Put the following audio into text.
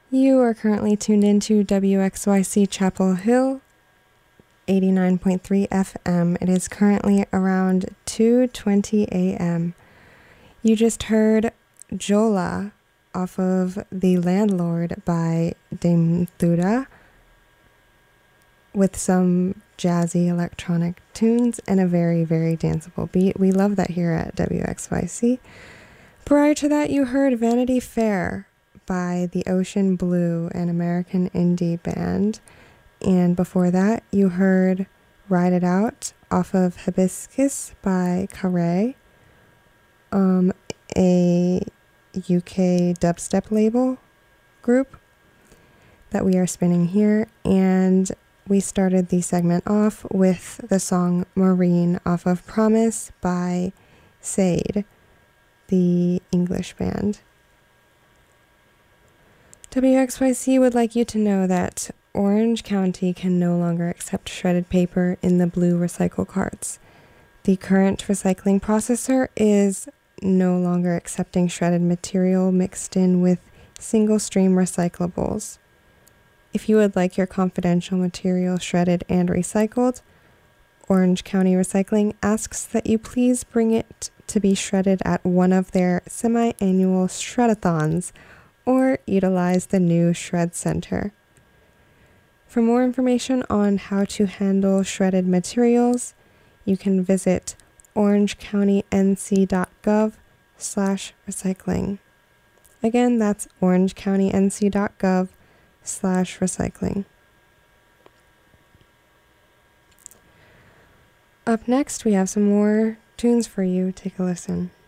You are currently tuned into WXYC Chapel Hill, 89.3 FM. It is currently around 2:20 a.m. You just heard Jola off of The Landlord by Dame Thuda with some jazzy electronic tunes and a very, very danceable beat. We love that here at WXYC. Prior to that, you heard Vanity Fair by The Ocean Blue, an American indie band. And before that, you heard Ride It Out off of Hibiscus by Carré, a UK dubstep label group that we are spinning here. And we started the segment off with the song Marine off of Promise by Sade, the English band. WXYC would like you to know that Orange County can no longer accept shredded paper in the blue recycle carts. The current recycling processor is no longer accepting shredded material mixed in with single-stream recyclables. If you would like your confidential material shredded and recycled, Orange County Recycling asks that you please bring it to be shredded at one of their semi-annual shredathons or utilize the new Shred Center. For more information on how to handle shredded materials, you can visit orangecountync.gov/recycling. Again, that's orangecountync.gov/recycling. Up next, we have some more tunes for you. Take a listen.